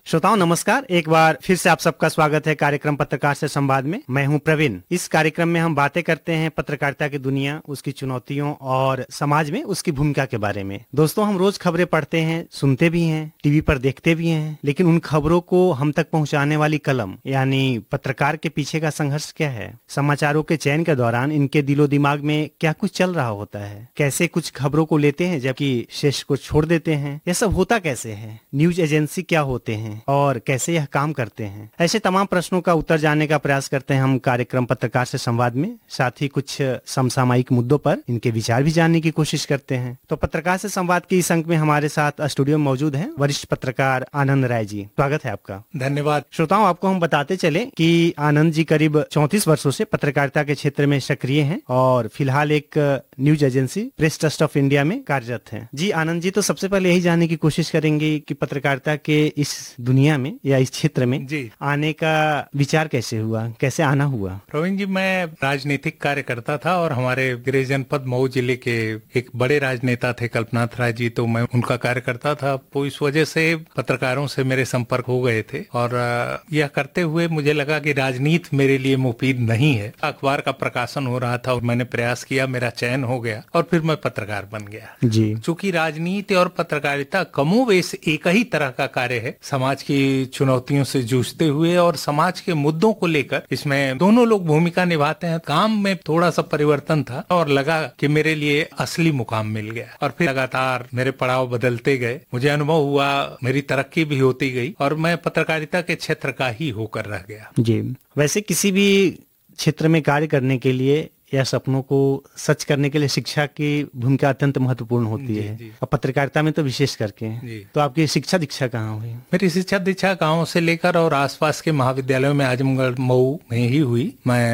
श्रोताओं नमस्कार, एक बार फिर से आप सबका स्वागत है कार्यक्रम पत्रकार से संवाद में। मैं हूं प्रवीण। इस कार्यक्रम में हम बातें करते हैं पत्रकारिता की दुनिया, उसकी चुनौतियों और समाज में उसकी भूमिका के बारे में। दोस्तों, हम रोज खबरें पढ़ते हैं, सुनते भी हैं, टीवी पर देखते भी हैं, लेकिन उन खबरों को हम तक पहुंचाने वाली कलम यानी पत्रकार के पीछे का संघर्ष क्या है? समाचारों के चयन के दौरान इनके दिलो दिमाग में क्या कुछ चल रहा होता है? कैसे कुछ खबरों को लेते हैं जबकि शेष को छोड़ देते हैं? यह सब होता कैसे है? न्यूज एजेंसी क्या होते हैं और कैसे यह काम करते हैं? ऐसे तमाम प्रश्नों का उत्तर जानने का प्रयास करते हैं हम कार्यक्रम पत्रकार से संवाद में। साथ ही कुछ समसामयिक मुद्दों पर इनके विचार भी जानने की कोशिश करते हैं। तो पत्रकार से संवाद के इस अंक में हमारे साथ स्टूडियो में मौजूद हैं वरिष्ठ पत्रकार आनंद राय जी। स्वागत है आपका। धन्यवाद। श्रोताओं, आपको हम बताते चले कि आनंद जी करीब 34 वर्षों से पत्रकारिता के क्षेत्र में सक्रिय हैं और फिलहाल एक news agency press trust of India में कार्यरत हैं। जी आनंद जी, तो सबसे पहले यही जानने की कोशिश करेंगे कि पत्रकारिता के इस दुनिया में या इस क्षेत्र में जी आने का विचार कैसे हुआ, कैसे आना हुआ? प्रवीण जी, मैं राजनीतिक कार्यकर्ता था और हमारे गृह जनपद मऊ जिले के एक बड़े राजनेता थे कल्पनाथ राय जी, तो मैं उनका कार्यकर्ता था। तो इस वजह से पत्रकारों से मेरे संपर्क हो गए थे और यह करते हुए मुझे लगा कि राजनीति मेरे लिए मुफीद नहीं है। अखबार का प्रकाशन हो रहा था और मैंने प्रयास किया, मेरा चयन हो गया और फिर मैं पत्रकार बन गया। जी, चूंकि राजनीति और पत्रकारिता कमोबेश एक ही तरह का कार्य है, समाज की चुनौतियों से जूझते हुए और समाज के मुद्दों को लेकर इसमें दोनों लोग भूमिका निभाते हैं। काम में थोड़ा सा परिवर्तन था और लगा कि मेरे लिए असली मुकाम मिल गया और फिर लगातार मेरे पड़ाव बदलते गए। मुझे अनुभव हुआ, मेरी तरक्की भी होती गई और मैं पत्रकारिता के क्षेत्र का ही होकर रह गया। जी। वैसे किसी भी क्षेत्र में कार्य करने के लिए या सपनों को सच करने के लिए शिक्षा की भूमिका अत्यंत महत्वपूर्ण होती है जी। और पत्रकारिता में तो विशेष करके। जी। तो आपकी शिक्षा दीक्षा कहाँ हुई? मेरी शिक्षा दीक्षा गांव से लेकर और आसपास के महाविद्यालयों में आजमगढ़ मऊ में ही हुई।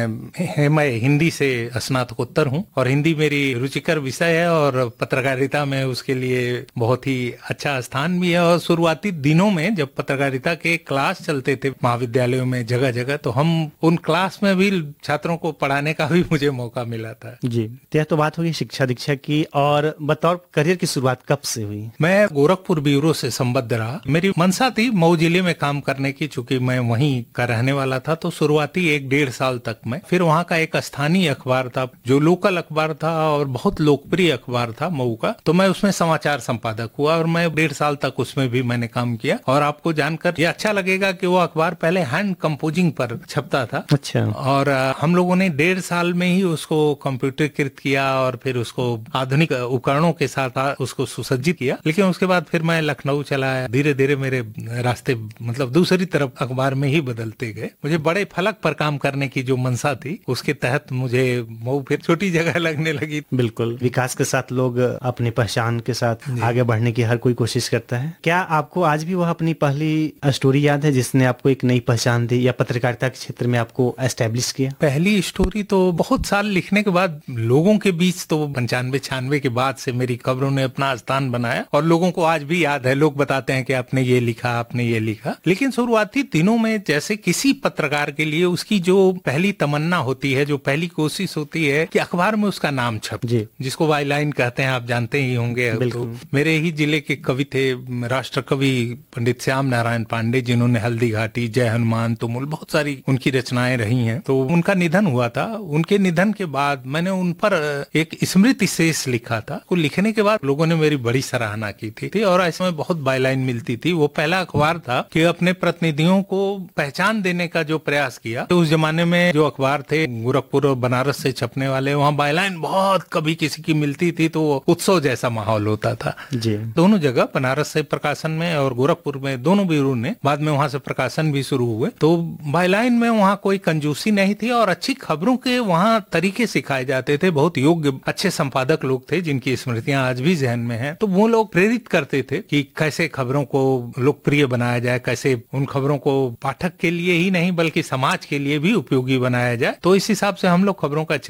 मैं हिंदी से स्नातकोत्तर हूं और हिंदी मेरी रुचिकर विषय है और पत्रकारिता में उसके लिए बहुत ही अच्छा स्थान भी है। और शुरुआती दिनों में जब पत्रकारिता के क्लास चलते थे महाविद्यालयों में जगह जगह, तो हम उन क्लास में भी छात्रों को पढ़ाने का भी मुझे मौका मिला था। जी, यह तो बात होगी शिक्षा दीक्षा की। और बतौर करियर की शुरुआत कब से हुई? मैं गोरखपुर ब्यूरो से संबद्ध रहा। मेरी मंशा थी मऊ जिले में काम करने की, चूंकि मैं वहीं का रहने वाला था। तो शुरुआती 1-1.5 साल तक मैं फिर वहाँ का एक स्थानीय अखबार था जो लोकल अखबार था और बहुत लोकप्रिय अखबार था मऊ का, तो मैं उसमें समाचार संपादक हुआ और मैं 1.5 साल तक उसमें भी मैंने काम किया। और आपको जानकर ये अच्छा लगेगा कि वो अखबार पहले हैंड कंपोजिंग पर छपता था। अच्छा। और हम लोगों ने 1.5 साल में ही उसको कंप्यूटरीकृत किया और फिर उसको आधुनिक उपकरणों के साथ उसको सुसज्जित किया। लेकिन उसके बाद फिर मैं लखनऊ चला। धीरे धीरे मेरे रास्ते मतलब दूसरी तरफ अखबार में ही बदलते गए। मुझे बड़े फलक पर काम करने की जो मंशा थी, उसके तहत मुझे मऊ फिर छोटी जगह लगने लगी। बिल्कुल, विकास के साथ लोग अपनी पहचान के साथ आगे बढ़ने की हर कोई कोशिश करता है। क्या आपको आज भी वह अपनी पहली स्टोरी याद है जिसने आपको एक नई पहचान दी या पत्रकारिता के क्षेत्र में आपको एस्टेब्लिश किया? पहली स्टोरी तो बहुत साल लिखने के बाद लोगों के बीच, तो 95-96 के बाद से मेरी खबरों ने अपना स्थान बनाया और लोगों को आज भी याद है। लोग बताते हैं कि आपने ये लिखा, आपने ये लिखा। लेकिन शुरुआती दिनों में जैसे किसी पत्रकार के लिए उसकी जो पहली तमन्ना होती है, जो पहली कोशिश होती है कि अखबार में उसका नाम छप, जिसको बाईलाइन कहते हैं, आप जानते ही होंगे। तो मेरे ही जिले के कवि थे राष्ट्र कवि पंडित श्याम नारायण पांडे, जिन्होंने हल्दी घाटी, जय हनुमान, तुमुल, बहुत सारी उनकी रचनाएं रही हैं। तो उनका निधन हुआ था। उनके निधन के बाद मैंने उन पर एक स्मृति शेष लिखा था। वो लिखने के बाद लोगों ने मेरी बड़ी सराहना की थी और ऐसे में बहुत बाईलाइन मिलती थी। वो पहला अखबार था कि अपने प्रतिनिधियों को पहचान देने का जो प्रयास किया। तो उस जमाने में जो अखबार थे गोरखपुर और बनारस से छपने वाले, वहाँ बाईलाइन बहुत कभी किसी की मिलती थी तो उत्सव जैसा माहौल होता था। जी। दोनों जगह बनारस से प्रकाशन में और गोरखपुर में दोनों ब्यूरो ने बाद में वहाँ से प्रकाशन भी शुरू हुए। तो बाईलाइन में वहाँ कोई कंजूसी नहीं थी और अच्छी खबरों के वहाँ तरीके सिखाए जाते थे। बहुत योग्य अच्छे संपादक लोग थे जिनकी स्मृतियां आज भी जहन में हैं। तो वो लोग प्रेरित करते थे कि कैसे खबरों को लोकप्रिय बनाया जाए, कैसे उन खबरों को पाठक के लिए ही नहीं बल्कि समाज के लिए भी उपयोगी बनाया जाए। तो इस हिसाब से हम लोग खबरों का